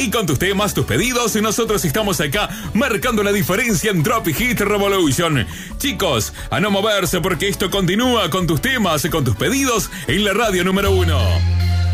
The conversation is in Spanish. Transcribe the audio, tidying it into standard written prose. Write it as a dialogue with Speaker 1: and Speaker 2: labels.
Speaker 1: Y con tus temas, tus pedidos, nosotros estamos acá marcando la diferencia en Drop Hit Revolution. Chicos, a no moverse porque esto continúa con tus temas, con tus pedidos en la radio número 1.